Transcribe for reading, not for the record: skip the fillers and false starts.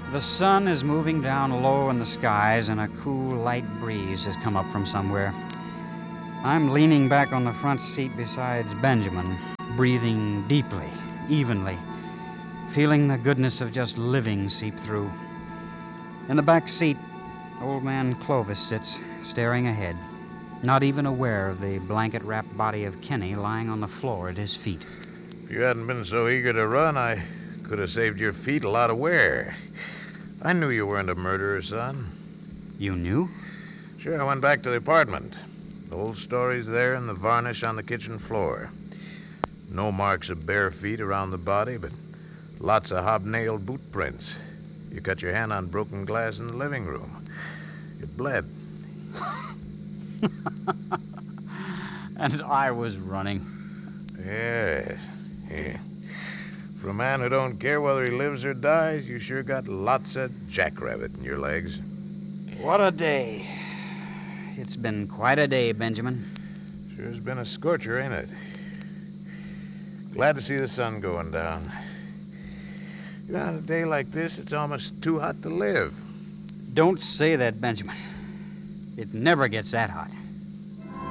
The sun is moving down low in the skies, and a cool, light breeze has come up from somewhere. I'm leaning back on the front seat beside Benjamin, breathing deeply, evenly, feeling the goodness of just living seep through. In the back seat, old man Clovis sits, staring ahead, not even aware of the blanket-wrapped body of Kenny lying on the floor at his feet. If you hadn't been so eager to run, I could have saved your feet a lot of wear. I knew you weren't a murderer, son. You knew? Sure, I went back to the apartment. The whole story's there in the varnish on the kitchen floor. No marks of bare feet around the body, but lots of hobnailed boot prints. You cut your hand on broken glass in the living room. It bled. And I was running. Yes. Yeah. For a man who don't care whether he lives or dies, you sure got lots of jackrabbit in your legs. What a day. It's been quite a day, Benjamin. Sure's been a scorcher, ain't it? Glad to see the sun going down. You know, on a day like this, it's almost too hot to live. Don't say that, Benjamin. It never gets that hot.